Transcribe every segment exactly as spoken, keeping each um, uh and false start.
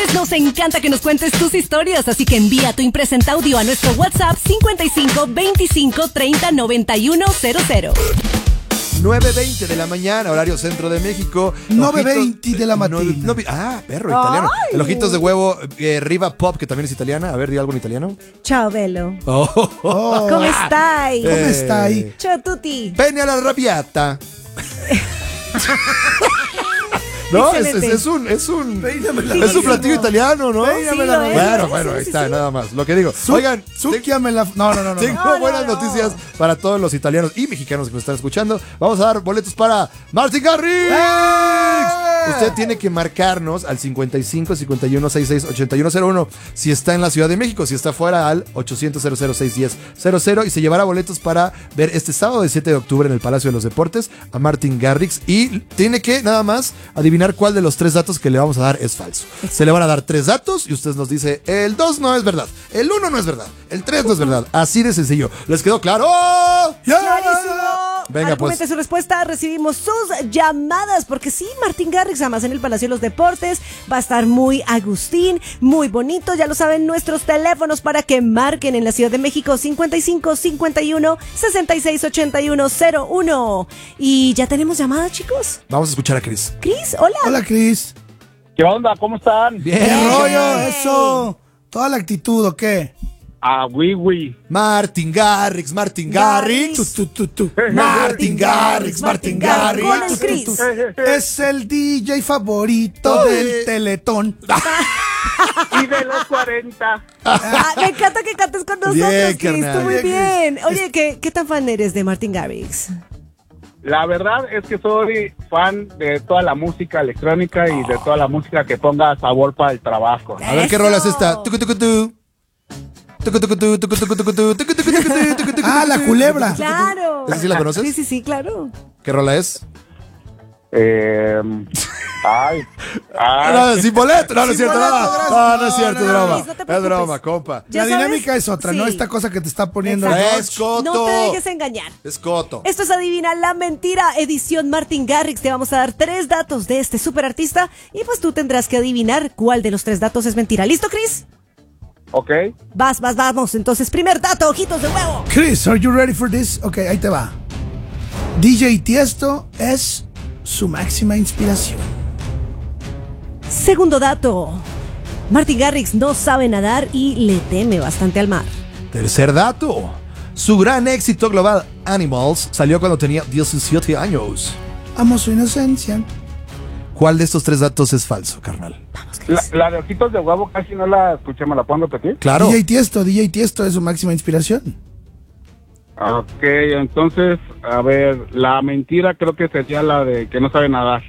martes nos encanta que nos cuentes tus historias, así que envía tu impresenta audio a nuestro WhatsApp cincuenta y cinco veinticinco treinta noventa y uno cero cero. nueve veinte de la mañana, horario centro de México. nueve veinte de la mañana. No, no, ah, perro, italiano. Ay. El ojitos de huevo, eh, Riva Pop, que también es italiana. A ver, di algo en italiano. Ciao, bello. Oh, oh, Oh. ¿Cómo estáis? ¿Cómo Eh. está ahí? Ciao tutti. Pene alla arrabbiata. No, es, es, Excelente. es un, es un, Peíname la es un rabia. platillo italiano, ¿no? Peíname Sí, la lo es. rabia. Bueno, Sí, bueno, sí, ahí sí, está, sí. nada más. Lo que digo. Su- Oigan, Zúquiame la... No, no, no, no. tengo No, no, buenas no. noticias para todos los italianos y mexicanos que nos están escuchando. Vamos a dar boletos para Martin Garrix. Usted tiene que marcarnos al cincuenta y cinco cincuenta y uno sesenta y seis ochenta y uno cero uno si está en la Ciudad de México, si está fuera al ochocientos cero cero seis diez cero cero y se llevará boletos para ver este sábado siete de octubre en el Palacio de los Deportes a Martin Garrix y tiene que nada más adivinar cuál de los tres datos que le vamos a dar es falso. Se le van a dar tres datos y usted nos dice el dos no es verdad, el uno no es verdad, el tres no es verdad. Así de sencillo. ¿Les quedó claro? Clarísimo. Venga, Argumente pues. su respuesta, recibimos sus llamadas, porque sí, Martin Garrix, además en el Palacio de los Deportes, va a estar muy Agustín, muy bonito, ya lo saben, nuestros teléfonos para que marquen en la Ciudad de México, cincuenta y cinco cincuenta y uno sesenta y seis ochenta y uno cero uno. Y ya tenemos llamadas, chicos. Vamos a escuchar a Chris. Cris, hola. Hola, Cris. ¿Qué onda? ¿Cómo están? Bien. ¿Qué rollo? Hey. Eso. Toda la actitud, ¿o qué? Ah, oui, oui. Martin Garrix, Martin Garrix. Tú, tú, tú, tú. Martin Garrix, Martin Garrix. Con el Cris. Es el D J favorito Ay. del Teletón. Y de los cuarenta. Ah, me encanta que cantes con nosotros, Bien, Cris, carnal. tú muy Bien, bien. Oye, ¿qué, ¿qué tan fan eres de Martin Garrix? La verdad es que soy fan de toda la música electrónica y de toda la música que ponga sabor para el trabajo. A ver qué Eso. rola es esta. Tucu, tucu, tu. Tucu, tucu, tu, tucu, tucu, tucu, tu, tucu, tucu, tucu, tu, tucu, tucu, Ah, la tu. culebra. Claro. ¿Esa sí la conoces? Sí, sí, sí, claro. ¿Qué rola es? Eh, ay, ay. No, sin boleto. No, no es Sin cierto. boleto, No, gracias. no, no es cierto, es No, no, broma. Luis, no te Es preocupes. broma, compa. ¿Ya La sabes? dinámica es otra, ¿no? Sí. Esta cosa que te está poniendo. Exacto. Es coto. No te dejes engañar. Es coto. Esto es Adivina la Mentira, edición Martin Garrix. Te vamos a dar tres datos de este superartista y pues tú tendrás que adivinar cuál de los tres datos es mentira. ¿Listo, Chris? Ok. Vas, vas, vamos. Entonces, primer dato, ojitos de huevo. Chris, are you ready for this? Ok, ahí te va. D J Tiesto es su máxima inspiración. Segundo dato. Martin Garrix no sabe nadar y le teme bastante al mar. Tercer dato. Su gran éxito global, Animals, salió cuando tenía diecisiete años. Amo su inocencia. ¿Cuál de estos tres datos es falso, carnal? La, la de ojitos de huevo casi no la escuché, ¿me la puedo repetir? Claro. D J Tiesto, D J Tiesto es su máxima inspiración. Ok, entonces, a ver, la mentira creo que sería la de que no sabe nadar.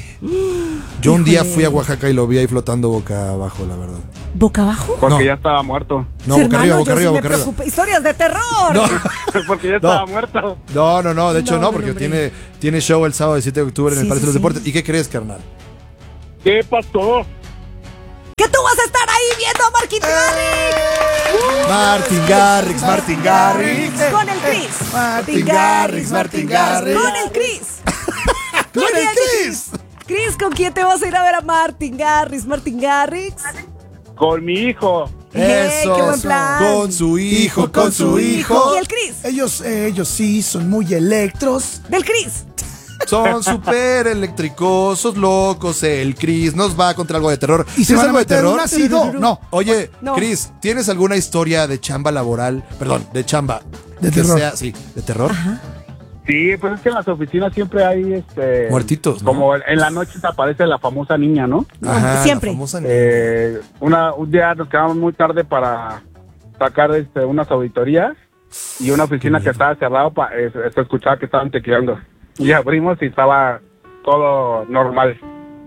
Yo un día Híjole. fui a Oaxaca y lo vi ahí flotando boca abajo, la verdad. ¿Boca abajo? Porque No. ya estaba muerto. No, boca Hermano, arriba, boca yo arriba, sí me boca arriba. preocupé. Historias de terror. No, Porque ya estaba muerto. no, no, no, de hecho No, no, no, porque hombre. tiene, tiene show el sábado siete de octubre en el Sí, Palacio sí, de los sí. Deportes. ¿Y qué crees, carnal? ¿Qué pasó? Que tú vas a estar ahí viendo a Martin Garrix. Martin Garrix, Martin Garrix. Con el Chris. Martin Garrix, Martin Garrix. Con el Chris. ¡Con Muy el bien, Chris! Chris, ¿con quién te vas a ir a ver a Martin Garrix? Martin Garrix. Con mi hijo. Eh, Eso. qué buen plan. Con su hijo, con su hijo. Y el Chris. Ellos, eh, ellos sí son muy electros. Del Chris. Son súper electricosos, locos. El Chris nos va contra algo de terror. Y se ¿Tienes van a algo de meter terror? un ácido. No, Oye, No. Chris, ¿tienes alguna historia de chamba laboral? Perdón, de chamba. De que terror. sea- sí, de terror. Sí, pues es que en las oficinas siempre hay este Muertitos, ¿no? Como en la noche te aparece la famosa niña, ¿no? Ajá, Siempre. la famosa- Eh, una, un día nos quedamos muy tarde para sacar este, unas auditorías y una oficina que estaba cerrada pa, eh, se escuchaba que estaban tequeando. Y abrimos y estaba todo normal.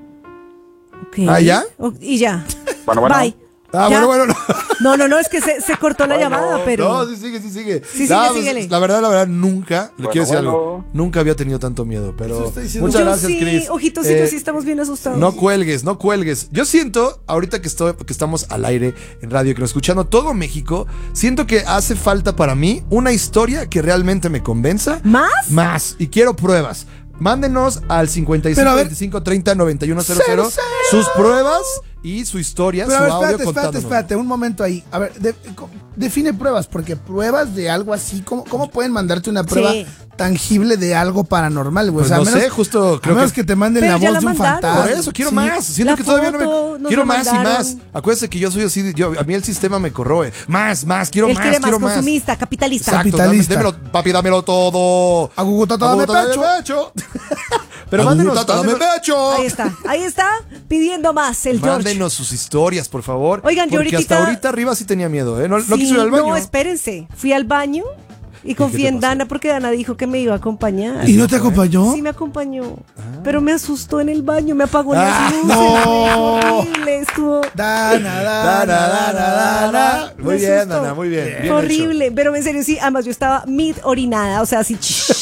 Ok. ¿Ah, ya? O- y ya. Bueno, bueno. Bye. Ah, ¿Ya? bueno, bueno, no. No, no, no, es que se, se cortó la llamada, pero... No, sí sigue, sí sigue. Sí, No, sigue, pues, síguele. La verdad, la verdad, nunca, le Bueno, quiero decir bueno. algo, nunca había tenido tanto miedo, pero Eso está diciendo- muchas Yo gracias, sí, Chris. ojitos, sí, Eh, yo sí estamos bien asustados. No cuelgues, no cuelgues. Yo siento, ahorita que, estoy, que estamos al aire en radio, que nos escuchando todo México, siento que hace falta para mí una historia que realmente me convenza. ¿Más? Más. Y quiero pruebas. Mándenos al cincuenta y Pero cinco, a ver. veinticinco, treinta, noventa y uno cero cero Cero, sus pruebas y su historia, Pero su a ver, audio espérate, espérate, contándonos. espérate, un momento ahí. A ver, de- co- define pruebas, porque pruebas de algo así, ¿cómo, cómo pueden mandarte una prueba Sí. tangible de algo paranormal, güey? Pues o sea, no a menos, sé, justo a creo menos que- que te manden Pero la ya voz la de un mandaron. fantasma. Por eso, quiero Sí. más. Siento La que todavía no foto, me. nos Quiero lo más y mandaron. más. Acuérdense que yo soy así. Yo, a mí el sistema me corroe. Más, más, quiero Él más, quiere más quiero más. consumista, capitalista. Exacto, Capitalista. dame- démelo, papi, dámelo todo. Agugutata, dame Agugutata, pecho. dame pecho. Pero mándenos, Agugutata, dame mándenos- pecho. Ahí está, ahí está, pidiendo más el George. Mándenos sus historias, por favor. Oigan, yo porque ahorita- hasta ahorita arriba sí tenía miedo, ¿eh? No, no Sí, quiso ir al baño. No, espérense. Fui al baño y qué confié te en pasó? Dana porque Dana dijo que me iba a acompañar. ¿Y no te acompañó? Sí me acompañó, pero me asustó en el baño, me apagó las Ah, luces. no. Horrible, estuvo Dana, Da, dana, da, da, dana, da, da. dana. Muy Me bien, asustó. Dana, muy bien. bien Fue hecho. horrible, pero en serio sí, además yo estaba mid orinada, o sea, así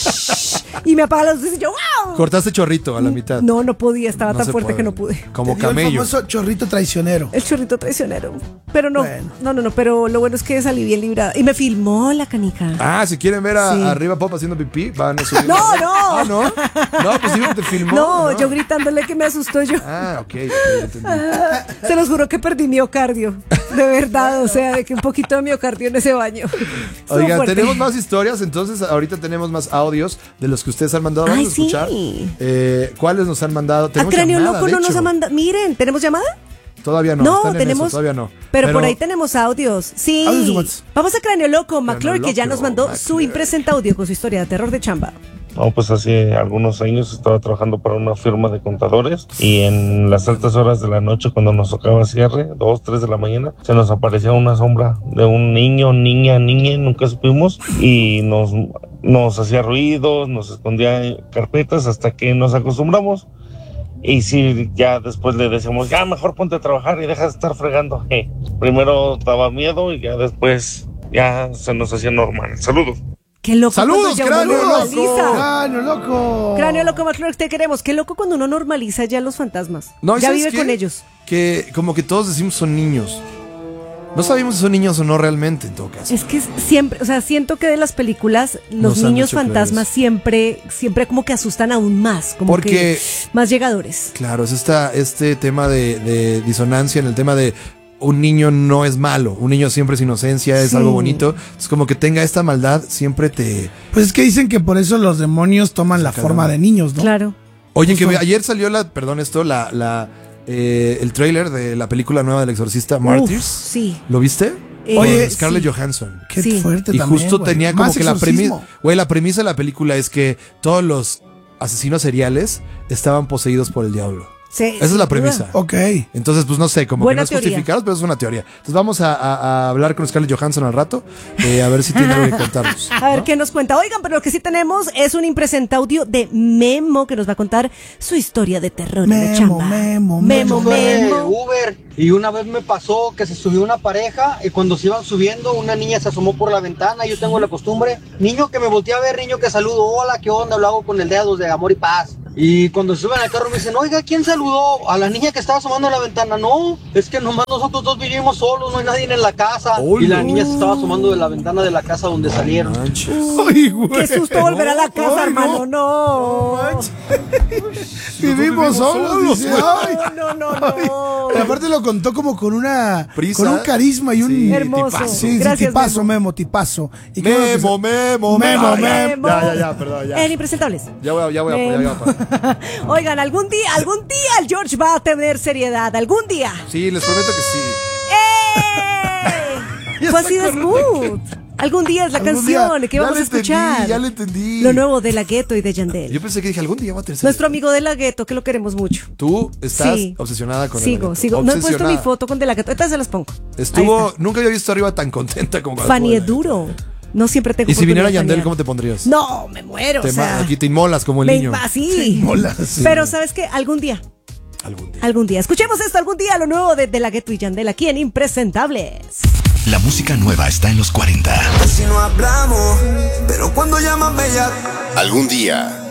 y me apaga las luces y yo ¡wow! Cortaste chorrito a la mitad. No, no podía, estaba No tan se fuerte puede. que no pude. Como Te dio el camello. famoso chorrito traicionero. El chorrito traicionero. Pero no, Bueno. no, no, no, pero lo bueno es que salí bien librada. Y me filmó la canica. Ah, si quieren ver a, Sí. a Arriba Pop haciendo pipí, van a subir. No, no. Ah, no. No, pues digo que te filmó. No, yo gritándole que me asustó yo. Ah, ok, ok, entendí. Se los juro que perdí miocardio. De verdad, o sea, de que un poquito de miocardio en ese baño. Estuvo Oigan, fuerte. tenemos más historias, entonces ahorita tenemos más audios de los que ustedes han mandado. Vamos Ay, a escuchar sí. eh, cuáles nos han mandado. A Tenemos Cráneo llamada, Loco de no nos hecho. ha mandado. Miren, ¿tenemos llamada? Todavía no, No, están en tenemos. eso, todavía no. Pero, por ahí tenemos audios. Sí. Audios de WhatsApp. Vamos a Cráneo Loco, McClure, que ya Loco, nos mandó su McClure. impresenta audio con su historia de terror de chamba. No, pues hace algunos años estaba trabajando para una firma de contadores y en las altas horas de la noche, cuando nos tocaba cierre, dos, tres de la mañana, se nos aparecía una sombra de un niño, niña, niña, nunca supimos, y nos, nos hacía ruidos, nos escondía en carpetas hasta que nos acostumbramos. Y sí, ya después le decíamos, ya mejor ponte a trabajar y deja de estar fregando. Eh, primero daba miedo y ya después ya se nos hacía normal. Saludos. Qué loco. ¡Saludos, cuando ya Cráneo uno Loco! normaliza. Cráneo loco. Cráneo Loco, McClure, te queremos. Qué loco cuando uno normaliza ya los fantasmas. No, ¿y ya sabes vive qué? con ellos. Que como que todos decimos son niños. No sabemos si son niños o no realmente, en todo caso. Es que siempre, o sea, siento que de las películas los Nos han niños hecho creer fantasmas eso. siempre, siempre como que asustan aún más, como Porque- que más llegadores. Claro, es esta, este tema de, de disonancia en el tema de un niño no es malo, un niño siempre es inocencia, es Sí. algo bonito. Es como que tenga esta maldad, siempre te... Pues es que dicen que por eso los demonios toman la Sacan forma onda. de niños, ¿no? Claro. Oye, que Justo. ayer salió la, perdón esto, la, la, eh, el tráiler de la película nueva del exorcista, Martyrs. Uf, sí. ¿Lo viste? Eh, Oye, Con Scarlett sí. Johansson. Qué Sí. fuerte Y también, justo güey. tenía como Más que la exorcismo. premisa, güey, la premisa de la película es que todos los asesinos seriales estaban poseídos por el diablo. Sí, Esa es sin la duda. premisa. Ok. Entonces, pues no sé, como Buena que no es teoría. justificado, pero es una teoría. Entonces vamos a, a- a hablar con Scarlett Johansson al rato, eh, a ver si tiene algo que contarnos. A ver ¿no? qué nos cuenta. Oigan, pero lo que sí tenemos es un impresenta audio de Memo que nos va a contar su historia de terror en la Memo, chamba. Memo, Memo, Memo. de Memo. Uber y una vez me pasó que se subió una pareja y cuando se iban subiendo una niña se asomó por la ventana. Yo tengo la costumbre, niño que me voltea a ver, niño que saludo, hola, ¿qué onda? Lo hago con el dedo de amor y paz. Y cuando se suben al carro me dicen, oiga, ¿quién saludó? A la niña que estaba asomando a la ventana. No, es que nomás nosotros dos vivimos solos, no hay nadie en la casa. Hola. Y la niña se estaba asomando de la ventana de la casa donde salieron. Manches. Ay, güey. Qué susto volver a la casa, Ay, hermano. No. Vivimos solos, dice. Ay. No, no, no, no. Pero aparte lo contó como con una Prisa. con un carisma y un Sí, Hermoso. tipazo. Sí, sí, Gracias, tipazo, Memo. Memo, tipazo. Y qué bueno que Memo, se- Memo, Memo, Ay, ya, Memo. Ya, ya, ya, perdón, ya. En Impresentables. Ya voy, a- ya voy, a- ya voy a parar. Oigan, algún día, algún día el George va a tener seriedad. Algún día. Sí, les prometo que sí. ¡Eh! Fue así de smooth. Algún día es la Algún canción día. que Ya vamos le a escuchar. entendí, ya le entendí. Lo nuevo de La Ghetto y de Yandel. Yo pensé que dije algún día va a tener Nuestro amigo de La Ghetto, que lo queremos mucho. Tú estás Sí. obsesionada con Sigo, el sigo. No he puesto mi foto con De La Ghetto. Ahorita se las pongo. Estuvo, Ahí está. nunca había visto arriba tan contenta como cuando Fanny estuvo es duro. No siempre tengo Y si viniera oportunidad de Yandel, fanear. ¿cómo te pondrías? No, me muero. Te o ma- sea, aquí te inmolas como el me niño. va así. Molas. Pero ¿sabes qué? Algún día. Algún día. Algún día. Escuchemos esto algún día, lo nuevo de, de La Ghetto y Yandel aquí en Impresentables. La música nueva está en los cuarenta. Si no hablamos, pero cuando llamas bella. Algún día.